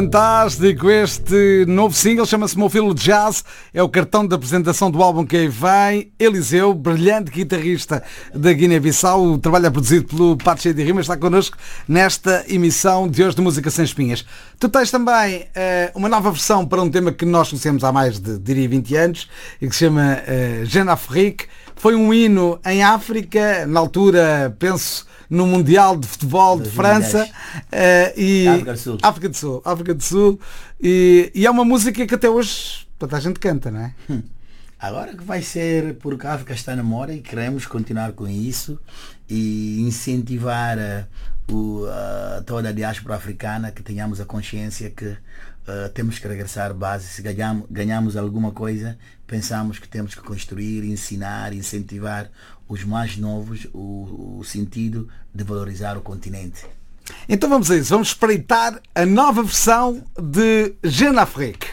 Fantástico, este novo single chama-se Meu Filho de Jazz, é o cartão de apresentação do álbum que aí vem. Eliseu, brilhante guitarrista da Guiné-Bissau, o trabalho é produzido pelo Pato Cheio de Rimas, está connosco nesta emissão de hoje de Música Sem Espinhas. Tu tens também uma nova versão para um tema que nós conhecemos há mais de, diria, 20 anos e que se chama Jeune Afrique. Foi um hino em África, na altura, penso, no Mundial de Futebol de França e África do Sul e é uma música que até hoje toda a gente canta, não é? Agora que vai ser porque a África está na moda e queremos continuar com isso e incentivar toda a diáspora africana, que tenhamos a consciência que temos que regressar à base. Se ganhamos alguma coisa, pensamos que temos que construir, ensinar, incentivar os mais novos o sentido de valorizar o continente. Então vamos a isso, vamos espreitar a nova versão de Jeune Afrique.